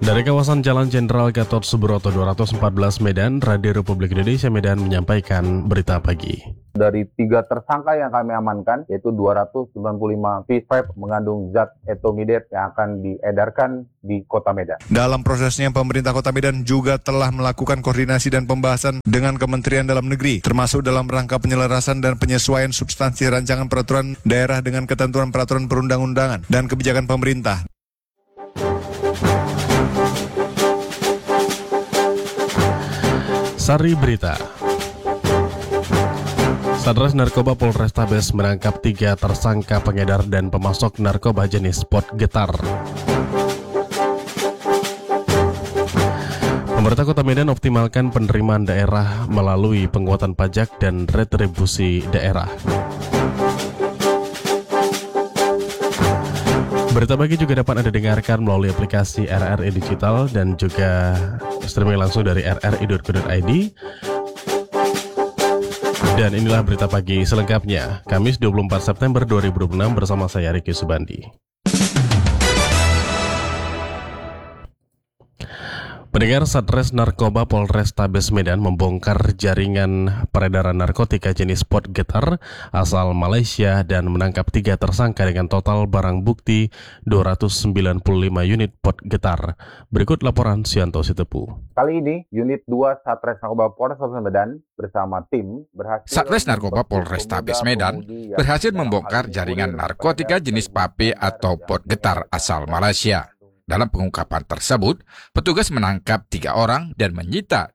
Dari kawasan Jalan Jenderal Gatot Subroto 214 Medan, Radio Republik Indonesia Medan menyampaikan berita pagi. Dari 3 tersangka yang kami amankan, yaitu 295 piece vape mengandung zat etomidate yang akan diedarkan di Kota Medan. Dalam prosesnya, pemerintah Kota Medan juga telah melakukan koordinasi dan pembahasan dengan Kementerian Dalam Negeri, termasuk dalam rangka penyelarasan dan penyesuaian substansi rancangan peraturan daerah dengan ketentuan peraturan perundang-undangan dan kebijakan pemerintah. Sari Berita. Satres Narkoba Polrestabes menangkap 3 tersangka pengedar dan pemasok narkoba jenis pot getar. Pemerintah Kota Medan optimalkan penerimaan daerah melalui penguatan pajak dan retribusi daerah. Berita pagi juga dapat Anda dengarkan melalui aplikasi RRI Digital dan juga streaming langsung dari rri.co.id. Dan inilah berita pagi selengkapnya, Kamis 24 September 2026 bersama saya Riki Subandi. Pendengar, Satres Narkoba Polrestabes Medan membongkar jaringan peredaran narkotika jenis pot getar asal Malaysia dan menangkap 3 tersangka dengan total barang bukti 295 unit pot getar. Berikut laporan Sianto Sitepu. Kali ini, Unit 2 Satres Narkoba Polrestabes Medan bersama tim berhasil... Satres Narkoba Polrestabes Medan berhasil membongkar jaringan narkotika jenis pape atau pot getar asal Malaysia. Dalam pengungkapan tersebut, petugas menangkap 3 orang dan menyita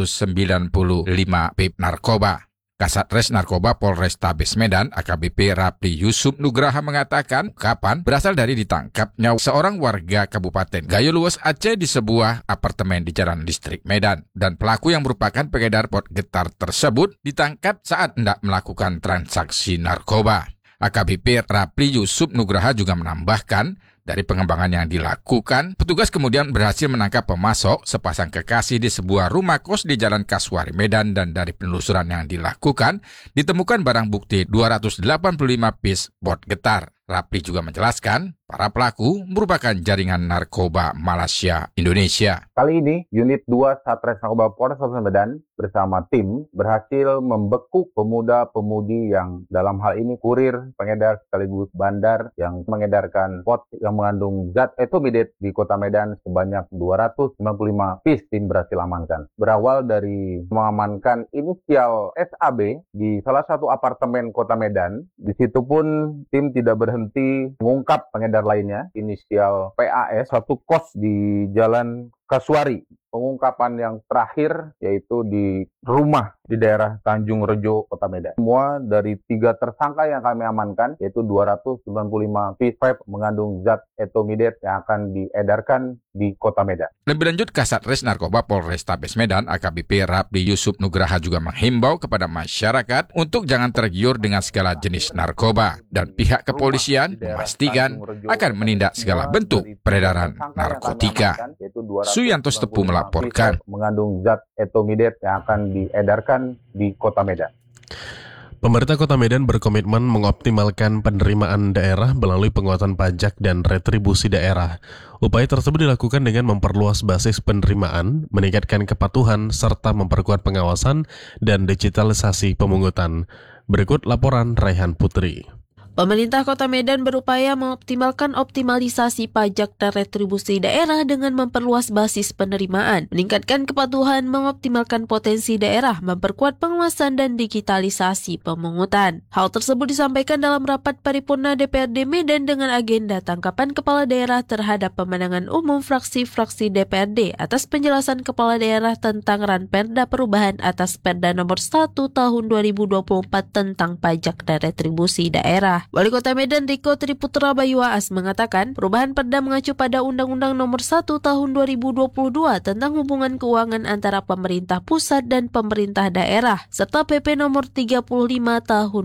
295 pip narkoba. Kasatres Narkoba Polrestabes Medan AKBP Rapli Yusuf Nugraha mengatakan ungkapan berasal dari ditangkapnya seorang warga Kabupaten Gayo Luas Aceh di sebuah apartemen di Jalan Listrik Medan. Dan pelaku yang merupakan pengedar pot getar tersebut ditangkap saat hendak melakukan transaksi narkoba. AKBP Rapli Yusuf Nugraha juga menambahkan, dari pengembangan yang dilakukan, petugas kemudian berhasil menangkap pemasok sepasang kekasih di sebuah rumah kos di Jalan Kasuari Medan, dan dari penelusuran yang dilakukan, ditemukan barang bukti 285 piece pot getar. Rapli juga menjelaskan, para pelaku merupakan jaringan narkoba Malaysia Indonesia. Kali ini, Unit 2 Satres Narkoba Polrestabes Medan bersama tim berhasil membekuk pemuda-pemudi yang dalam hal ini kurir, pengedar sekaligus bandar yang mengedarkan pot yang mengandung zat etomidate di Kota Medan sebanyak 295 piece. Tim berhasil amankan. Berawal dari mengamankan inisial SAB di salah satu apartemen Kota Medan, di situ pun tim tidak berhenti mengungkap pengedar lainnya, inisial PAS, satu kos di Jalan Kasuari. Pengungkapan yang terakhir yaitu di rumah di daerah Tanjung Rejo, Kota Medan. Semua dari 3 tersangka yang kami amankan, yaitu 295 piece vape mengandung zat etomidate yang akan diedarkan di Kota Medan. Lebih lanjut, Kasatres Narkoba Polrestabes Medan AKBP Rapli Yusuf Nugraha juga menghimbau kepada masyarakat untuk jangan tergiur dengan segala jenis narkoba, dan pihak kepolisian memastikan akan menindak segala bentuk peredaran narkotika. Suyanto Sitepu melaporkan. Mengandung zat etomidate yang akan diedarkan di Kota Medan. Pemerintah Kota Medan berkomitmen mengoptimalkan penerimaan daerah melalui penguatan pajak dan retribusi daerah. Upaya tersebut dilakukan dengan memperluas basis penerimaan, meningkatkan kepatuhan, serta memperkuat pengawasan dan digitalisasi pemungutan. Berikut laporan Raihan Putri. Pemerintah Kota Medan berupaya mengoptimalkan optimalisasi pajak dan retribusi daerah dengan memperluas basis penerimaan, meningkatkan kepatuhan, mengoptimalkan potensi daerah, memperkuat pengawasan dan digitalisasi pemungutan. Hal tersebut disampaikan dalam rapat paripurna DPRD Medan dengan agenda tangkapan kepala daerah terhadap pemenangan umum fraksi-fraksi DPRD atas penjelasan kepala daerah tentang Ranperda Perubahan atas Perda Nomor 1 Tahun 2024 tentang pajak dan retribusi daerah. Wali Kota Medan Riko Triputra Bayuaas mengatakan perubahan perda mengacu pada Undang-Undang Nomor 1 Tahun 2022 tentang hubungan keuangan antara pemerintah pusat dan pemerintah daerah serta PP Nomor 35 Tahun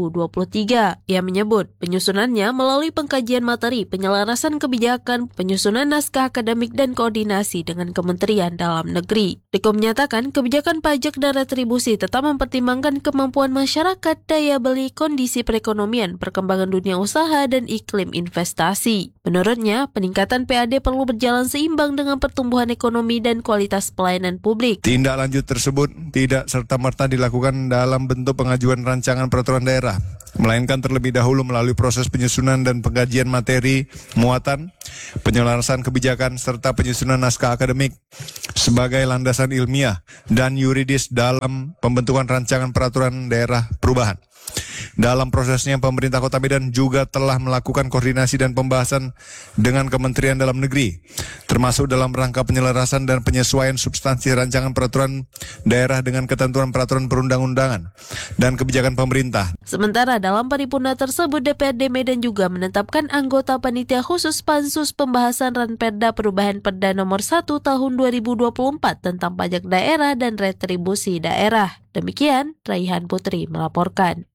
2023. Ia menyebut penyusunannya melalui pengkajian materi, penyelarasan kebijakan, penyusunan naskah akademik dan koordinasi dengan Kementerian Dalam Negeri. Deko menyatakan kebijakan pajak dan retribusi tetap mempertimbangkan kemampuan masyarakat, daya beli, kondisi perekonomian, perkembangan dunia usaha, dan iklim investasi. Menurutnya, peningkatan PAD perlu berjalan seimbang dengan pertumbuhan ekonomi dan kualitas pelayanan publik. Tindak lanjut tersebut tidak serta-merta dilakukan dalam bentuk pengajuan rancangan peraturan daerah, melainkan terlebih dahulu melalui proses penyusunan dan pengkajian materi, muatan, penyelarasan kebijakan, serta penyusunan naskah akademik sebagai landasan ilmiah dan yuridis dalam pembentukan rancangan peraturan daerah perubahan. Dalam prosesnya, pemerintah Kota Medan juga telah melakukan koordinasi dan pembahasan dengan Kementerian Dalam Negeri, termasuk dalam rangka penyelarasan dan penyesuaian substansi rancangan peraturan daerah dengan ketentuan peraturan perundang-undangan dan kebijakan pemerintah. Sementara dalam paripurna tersebut, DPRD Medan juga menetapkan anggota panitia khusus Pansus Pembahasan Ranperda Perubahan Perda Nomor 1 Tahun 2024 tentang pajak daerah dan retribusi daerah. Demikian, Raihan Putri melaporkan.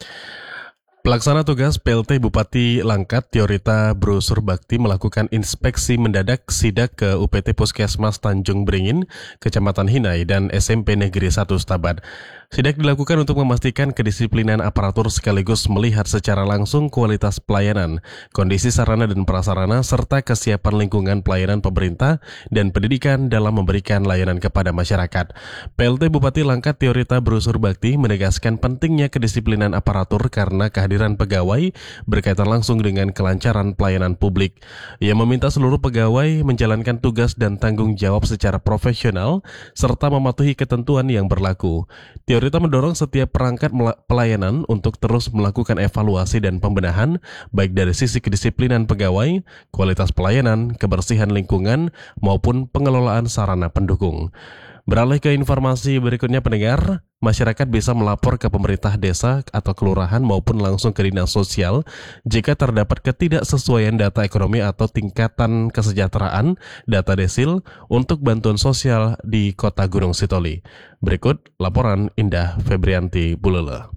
Pelaksana tugas PLT Bupati Langkat, Tiorita Bro Surbakti melakukan inspeksi mendadak sidak ke UPT Puskesmas Tanjung Beringin, Kecamatan Hinai, dan SMP Negeri 1 Stabat. Sidak dilakukan untuk memastikan kedisiplinan aparatur sekaligus melihat secara langsung kualitas pelayanan, kondisi sarana dan prasarana, serta kesiapan lingkungan pelayanan pemerintah dan pendidikan dalam memberikan layanan kepada masyarakat. PLT Bupati Langkat, Tiorita Bro Surbakti menegaskan pentingnya kedisiplinan aparatur karena kehadiran pegawai berkaitan langsung dengan kelancaran pelayanan publik. Ia meminta seluruh pegawai menjalankan tugas dan tanggung jawab secara profesional serta mematuhi ketentuan yang berlaku. Tiorita mendorong setiap perangkat pelayanan untuk terus melakukan evaluasi dan pembenahan baik dari sisi kedisiplinan pegawai, kualitas pelayanan, kebersihan lingkungan, maupun pengelolaan sarana pendukung. Beralih ke informasi berikutnya, pendengar, masyarakat bisa melapor ke pemerintah desa atau kelurahan maupun langsung ke dinas sosial jika terdapat ketidaksesuaian data ekonomi atau tingkatan kesejahteraan data desil untuk bantuan sosial di Kota Gunung Sitoli. Berikut laporan Indah Febrianti Bulele.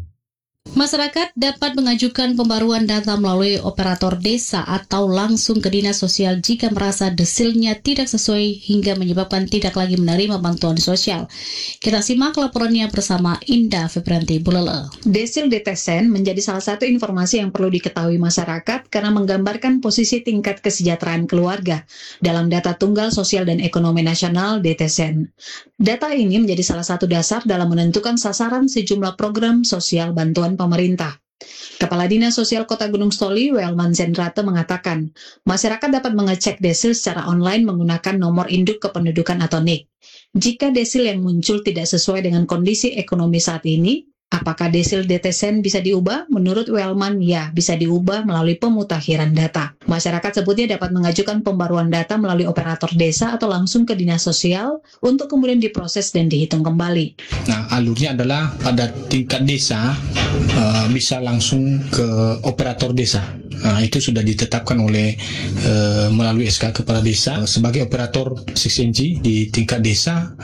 Masyarakat dapat mengajukan pembaruan data melalui operator desa atau langsung ke dinas sosial jika merasa desilnya tidak sesuai hingga menyebabkan tidak lagi menerima bantuan sosial. Kita simak laporannya bersama Indah Febrianti Bulele. Desil DTSEN menjadi salah satu informasi yang perlu diketahui masyarakat karena menggambarkan posisi tingkat kesejahteraan keluarga dalam data tunggal sosial dan ekonomi nasional DTSEN. Data ini menjadi salah satu dasar dalam menentukan sasaran sejumlah program sosial bantuan pemerintah. Kepala Dinas Sosial Kota Gunung Sitoli, Welman Zendrate mengatakan, masyarakat dapat mengecek desil secara online menggunakan nomor induk kependudukan atau NIK. Jika desil yang muncul tidak sesuai dengan kondisi ekonomi saat ini, apakah desil DTSEN bisa diubah? Menurut Welman, ya, bisa diubah melalui pemutakhiran data. Masyarakat sebutnya dapat mengajukan pembaruan data melalui operator desa atau langsung ke dinas sosial untuk kemudian diproses dan dihitung kembali. Nah, alurnya adalah pada tingkat desa bisa langsung ke operator desa. Nah, itu sudah ditetapkan oleh melalui SK Kepala Desa sebagai operator 6NG di tingkat desa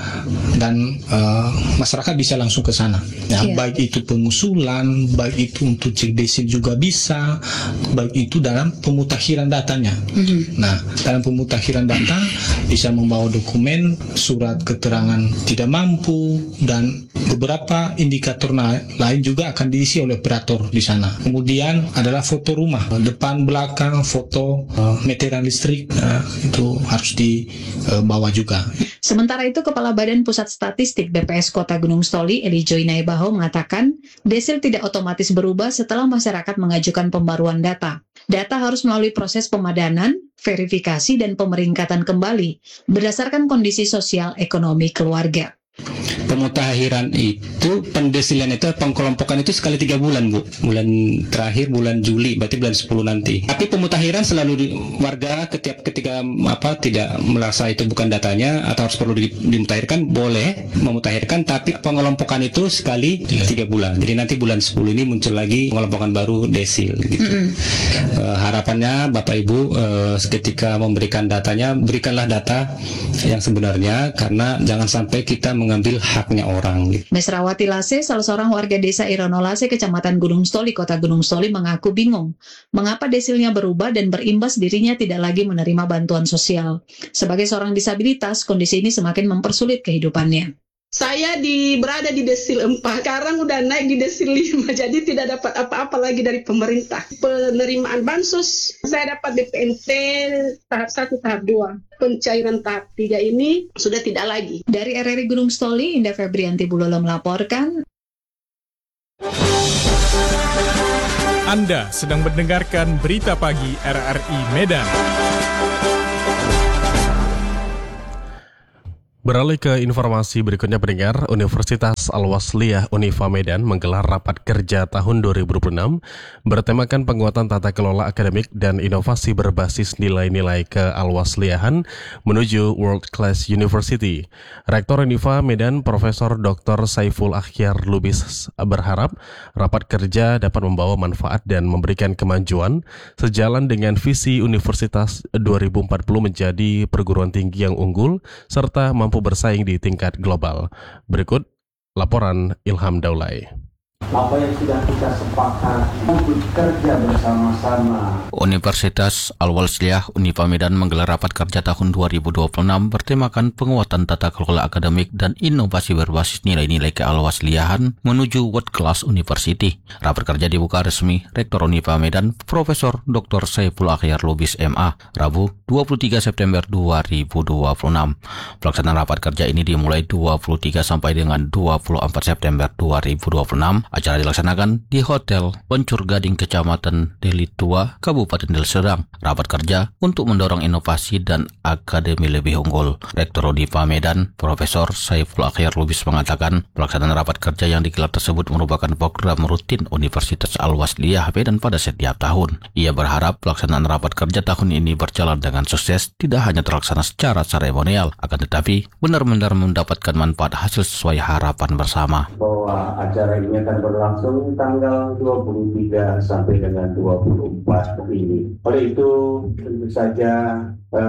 dan masyarakat bisa langsung ke sana. Nah, baik itu pengusulan, baik itu untuk cek desil juga bisa, baik itu dalam pemutakhiran datanya. Nah, dalam pemutakhiran data bisa membawa dokumen, surat keterangan tidak mampu, dan beberapa indikator lain juga akan diisi oleh operator di sana. Kemudian adalah foto rumah, depan belakang, foto meteran listrik, itu harus dibawa juga. Sementara itu, Kepala Badan Pusat Statistik BPS Kota Gunung Sitoli, Eli Joy Naibaho, mengatakan desil tidak otomatis berubah setelah masyarakat mengajukan pembaruan data. Data harus melalui proses pemadanan, verifikasi, dan pemeringkatan kembali berdasarkan kondisi sosial ekonomi keluarga. Pemutakhiran itu, pendesilan itu, pengkelompokan itu sekali 3 bulan, Bu. Bulan terakhir bulan Juli, berarti bulan 10 nanti. Tapi pemutakhiran selalu warga ketika tidak merasa itu bukan datanya atau harus perlu dimutakhirkan, boleh memutakhirkan, tapi pengelompokan itu sekali 3 bulan. Jadi nanti bulan 10 ini muncul lagi pengelompokan baru desil gitu. Harapannya Bapak Ibu ketika memberikan datanya, berikanlah data yang sebenarnya, karena jangan sampai kita mengambil haknya orang. Mesrawati Lase, salah seorang warga desa Irono Lase, Kecamatan Gunung Stoli, Kota Gunung Stoli, mengaku bingung mengapa desilnya berubah dan berimbas dirinya tidak lagi menerima bantuan sosial. Sebagai seorang disabilitas, kondisi ini semakin mempersulit kehidupannya. Saya berada di desil 4, sekarang udah naik di desil 5, jadi tidak dapat apa-apa lagi dari pemerintah. Penerimaan bansos, saya dapat DPNT tahap 1, tahap 2. Pencairan tahap 3 ini sudah tidak lagi. Dari RRI Gunung Stoli, Indah Febrianti Bulolo melaporkan. Anda sedang mendengarkan berita pagi RRI Medan. Beralih ke informasi berikutnya pendengar, Universitas Al-Wasliyah Unifa Medan menggelar rapat kerja tahun 2026 bertemakan penguatan tata kelola akademik dan inovasi berbasis nilai-nilai ke-Al-Wasliyahan menuju World Class University. Rektor Unifa Medan Profesor Dr. Saiful Akhyar Lubis berharap rapat kerja dapat membawa manfaat dan memberikan kemajuan sejalan dengan visi Universitas 2040 menjadi perguruan tinggi yang unggul serta mampu bersaing di tingkat global. Berikut laporan Ilham Daulay. Apa yang sudah kita sepakati untuk bekerja bersama-sama. Universitas Al-Wasliyah Unifa Medan menggelar rapat kerja tahun 2026 bertemakan penguatan tata kelola akademik dan inovasi berbasis nilai-nilai ke-Al-Wasliyahan menuju World Class University. Rapat kerja dibuka resmi Rektor Unifa Medan Profesor Dr. Saiful Akhyar Lubis MA Rabu 23 September 2026. Pelaksanaan rapat kerja ini dimulai 23 sampai dengan 24 September 2026. Acara dilaksanakan di Hotel Pencur Gading Kecamatan Deli Tua, Kabupaten Deli Serdang. Rapat kerja untuk mendorong inovasi dan akademi lebih unggul. Rektor Unifa Medan, Profesor Saiful Akhyar Lubis mengatakan, pelaksanaan rapat kerja yang digelar tersebut merupakan program rutin Universitas Al-Wasliyah Medan pada setiap tahun. Ia berharap pelaksanaan rapat kerja tahun ini berjalan dengan sukses, tidak hanya terlaksana secara seremonial, akan tetapi benar-benar mendapatkan manfaat hasil sesuai harapan bersama. Bahwa acara ini akan berlangsung tanggal 23 sampai dengan 24 ini. Oleh itu tentu saja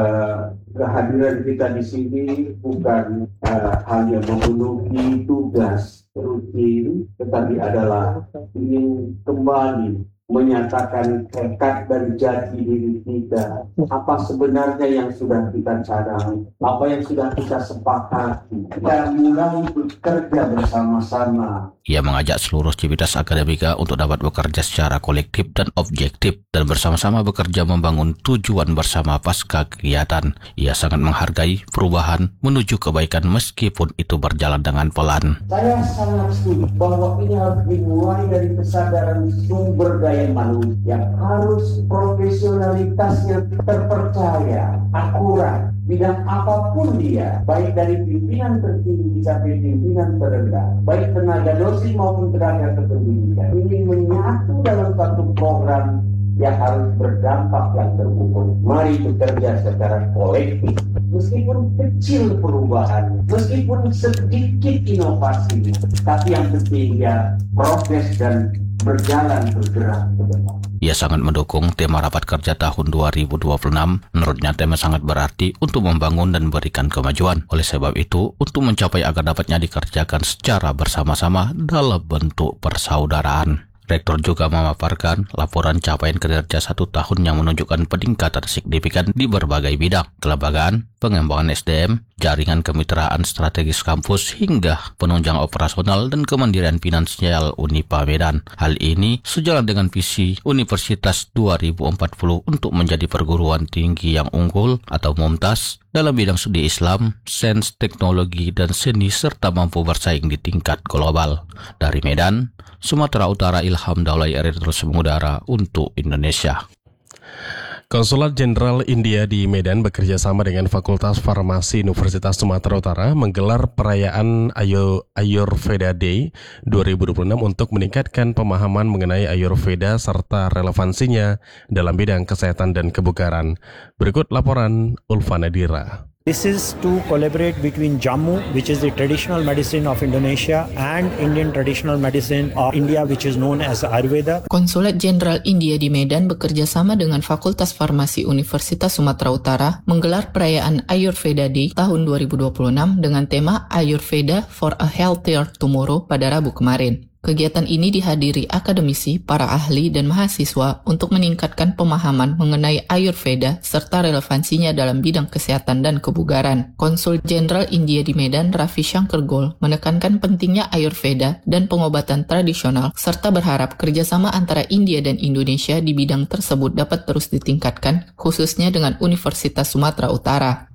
kehadiran kita di sini bukan hanya memenuhi tugas rutin, tetapi adalah ingin kembali menyatakan tekad dan jati diri kita. Apa sebenarnya yang sudah kita cadang, apa yang sudah kita sepakati. Kita mulai bekerja bersama-sama. Ia mengajak seluruh civitas akademika untuk dapat bekerja secara kolektif dan objektif dan bersama-sama bekerja membangun tujuan bersama pasca kegiatan. Ia sangat menghargai perubahan menuju kebaikan meskipun itu berjalan dengan pelan. Saya sangat setuju bahwa ini harus dimulai dari kesadaran sumber daya manusia yang harus profesionalitasnya terpercaya, akurat, bidang apapun dia, baik dari pimpinan tertinggi sampai pimpinan terendah, baik tenaga dosen maupun tenaga kependidikan, ini menyatu dalam satu program yang harus berdampak yang terukur. Mari bekerja secara kolektif. Meskipun kecil perubahan, meskipun sedikit inovasi, tapi yang penting ya progres dan berjalan bergerak ke depan. Ia sangat mendukung tema rapat kerja tahun 2026. Menurutnya tema sangat berarti untuk membangun dan berikan kemajuan. Oleh sebab itu, untuk mencapai agar dapatnya dikerjakan secara bersama-sama dalam bentuk persaudaraan. Rektor juga memaparkan laporan capaian kinerja 1 tahun yang menunjukkan peningkatan signifikan di berbagai bidang, kelembagaan, pengembangan SDM, jaringan kemitraan strategis kampus, hingga penunjang operasional dan kemandirian finansial Unifa Medan. Hal ini sejalan dengan visi Universitas 2040 untuk menjadi perguruan tinggi yang unggul atau mumtaz dalam bidang studi Islam, sains, teknologi, dan seni serta mampu bersaing di tingkat global. Dari Medan, Sumatera Utara, Ilham Daulay, RRI terus mengudara untuk Indonesia. Konsulat Jenderal India di Medan bekerja sama dengan Fakultas Farmasi Universitas Sumatera Utara menggelar perayaan Ayurveda Day 2026 untuk meningkatkan pemahaman mengenai Ayurveda serta relevansinya dalam bidang kesehatan dan kebugaran. Berikut laporan Ulfa Nadira. This is to collaborate between Jammu, which is the traditional medicine of Indonesia, and Indian traditional medicine of India, which is known as Ayurveda. Konsulat Jenderal India di Medan bekerja sama dengan Fakultas Farmasi Universitas Sumatera Utara menggelar perayaan Ayurveda Day tahun 2026 dengan tema Ayurveda for a Healthier Tomorrow pada Rabu kemarin. Kegiatan ini dihadiri akademisi, para ahli, dan mahasiswa untuk meningkatkan pemahaman mengenai Ayurveda serta relevansinya dalam bidang kesehatan dan kebugaran. Konsul Jenderal India di Medan, Ravi Shankar Goel, menekankan pentingnya Ayurveda dan pengobatan tradisional serta berharap kerjasama antara India dan Indonesia di bidang tersebut dapat terus ditingkatkan, khususnya dengan Universitas Sumatera Utara.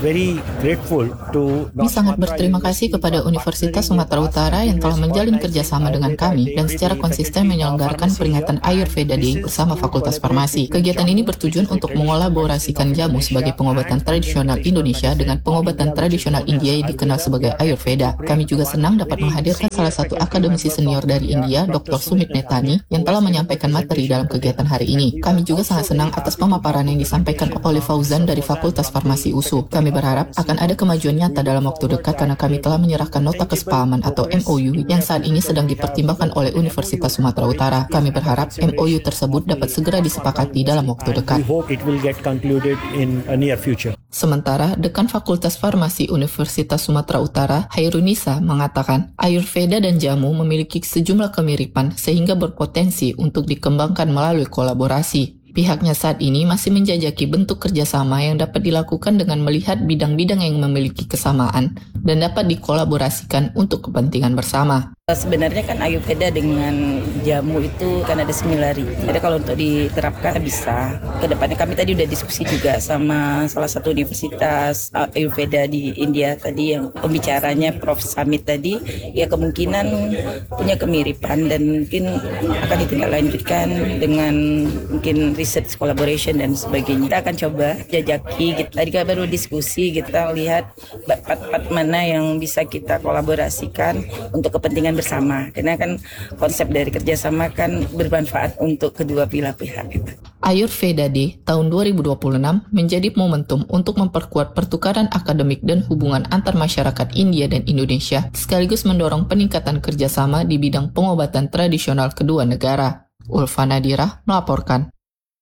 Kami sangat berterima kasih kepada Universitas Sumatera Utara yang telah menjalin kerjasama dengan kami dan secara konsisten menyelenggarakan peringatan Ayurveda Day bersama Fakultas Farmasi. Kegiatan ini bertujuan untuk mengolaborasikan jamu sebagai pengobatan tradisional Indonesia dengan pengobatan tradisional India yang dikenal sebagai Ayurveda. Kami juga senang dapat menghadirkan salah satu akademisi senior dari India, Dr. Sumit Nethani, yang telah menyampaikan materi dalam kegiatan hari ini. Kami juga sangat senang atas pemaparan yang disampaikan oleh Fauzan dari Fakultas Farmasi USU. Kami berharap akan ada kemajuan nyata dalam waktu dekat karena kami telah menyerahkan nota kesepahaman atau MOU yang saat ini sedang dipertimbangkan oleh Universitas Sumatera Utara. Kami berharap MOU tersebut dapat segera disepakati dalam waktu dekat. Sementara, Dekan Fakultas Farmasi Universitas Sumatera Utara, Hairunisa, mengatakan Ayurveda dan jamu memiliki sejumlah kemiripan sehingga berpotensi untuk dikembangkan melalui kolaborasi. Pihaknya saat ini masih menjajaki bentuk kerjasama yang dapat dilakukan dengan melihat bidang-bidang yang memiliki kesamaan dan dapat dikolaborasikan untuk kepentingan bersama. Sebenarnya kan Ayurveda dengan jamu itu kan ada similarity. Jadi kalau untuk diterapkan bisa. Kedepannya kami tadi udah diskusi juga sama salah satu universitas Ayurveda di India tadi yang pembicaranya Prof. Samit tadi. Ya kemungkinan punya kemiripan dan mungkin akan ditindaklanjutkan dengan mungkin research collaboration dan sebagainya. Kita akan coba jajaki. Tadi kita baru diskusi, kita lihat part-part mana yang bisa kita kolaborasikan untuk kepentingan bersama, karena kan konsep dari kerjasama kan bermanfaat untuk kedua belah pihak. Ayurveda Day tahun 2026 menjadi momentum untuk memperkuat pertukaran akademik dan hubungan antar masyarakat India dan Indonesia, sekaligus mendorong peningkatan kerjasama di bidang pengobatan tradisional kedua negara. Ulfa Nadirah melaporkan.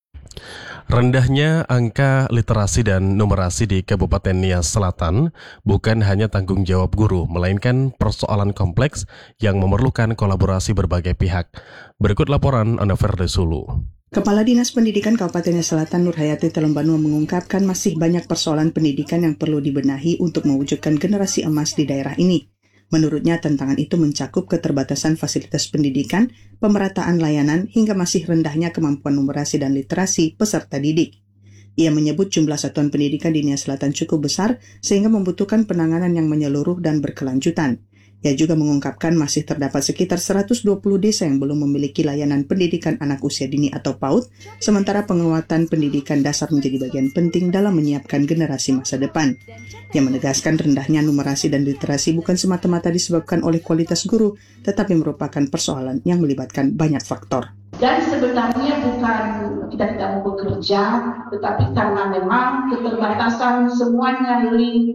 Rendahnya angka literasi dan numerasi di Kabupaten Nias Selatan bukan hanya tanggung jawab guru, melainkan persoalan kompleks yang memerlukan kolaborasi berbagai pihak. Berikut laporan Anwar Desulu. Kepala Dinas Pendidikan Kabupaten Nias Selatan Nurhayati Telembanu mengungkapkan masih banyak persoalan pendidikan yang perlu dibenahi untuk mewujudkan generasi emas di daerah ini. Menurutnya, tantangan itu mencakup keterbatasan fasilitas pendidikan, pemerataan layanan, hingga masih rendahnya kemampuan numerasi dan literasi peserta didik. Ia menyebut jumlah satuan pendidikan di Nias Selatan cukup besar, sehingga membutuhkan penanganan yang menyeluruh dan berkelanjutan. Ia juga mengungkapkan masih terdapat sekitar 120 desa yang belum memiliki layanan pendidikan anak usia dini atau PAUD, sementara penguatan pendidikan dasar menjadi bagian penting dalam menyiapkan generasi masa depan. Ia menegaskan rendahnya numerasi dan literasi bukan semata-mata disebabkan oleh kualitas guru, tetapi merupakan persoalan yang melibatkan banyak faktor. Dan sebenarnya bukan kita tidak mau bekerja, tetapi karena memang keterbatasan semuanya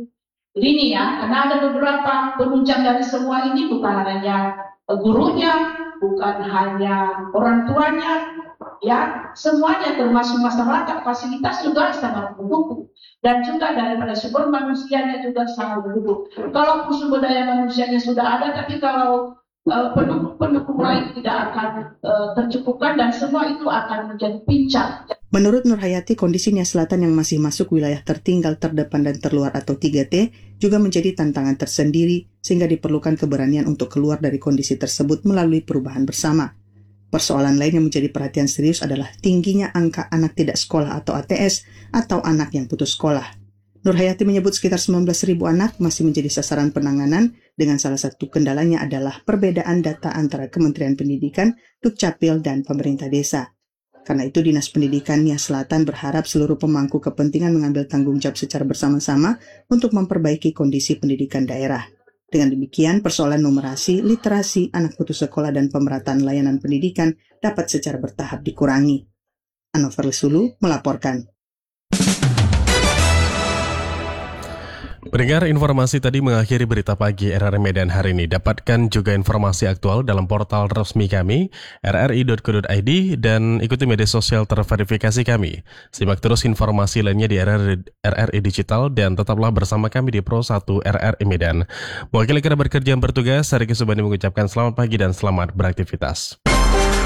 lini ya, karena ada beberapa penunjang dari semua ini bukan hanya gurunya, bukan hanya orang tuanya, ya semuanya termasuk masyarakat, fasilitas juga sangat mendukung dan juga daripada sumber manusianya juga sangat mendukung. Kalau sumber daya manusianya sudah ada, tapi kalau pendukung lain tidak akan tercukupkan dan semua itu akan menjadi pincang. Menurut Nurhayati, kondisi Nias Selatan yang masih masuk wilayah tertinggal, terdepan, dan terluar atau 3T juga menjadi tantangan tersendiri sehingga diperlukan keberanian untuk keluar dari kondisi tersebut melalui perubahan bersama. Persoalan lain yang menjadi perhatian serius adalah tingginya angka anak tidak sekolah atau ATS atau anak yang putus sekolah. Nurhayati menyebut sekitar 19.000 anak masih menjadi sasaran penanganan dengan salah satu kendalanya adalah perbedaan data antara Kementerian Pendidikan, Dukcapil, dan pemerintah desa. Karena itu, Dinas Pendidikan Nias Selatan berharap seluruh pemangku kepentingan mengambil tanggung jawab secara bersama-sama untuk memperbaiki kondisi pendidikan daerah. Dengan demikian, persoalan numerasi, literasi, anak putus sekolah, dan pemerataan layanan pendidikan dapat secara bertahap dikurangi. Anwar Sulu melaporkan. Pendengar, informasi tadi mengakhiri berita pagi RRI Medan hari ini. Dapatkan juga informasi aktual dalam portal resmi kami, rri.co.id, dan ikuti media sosial terverifikasi kami. Simak terus informasi lainnya di RRI Digital dan tetaplah bersama kami di Pro 1 RRI Medan. Mewakili kerabat kerja yang bertugas, Sariki Subandi mengucapkan selamat pagi dan selamat beraktivitas.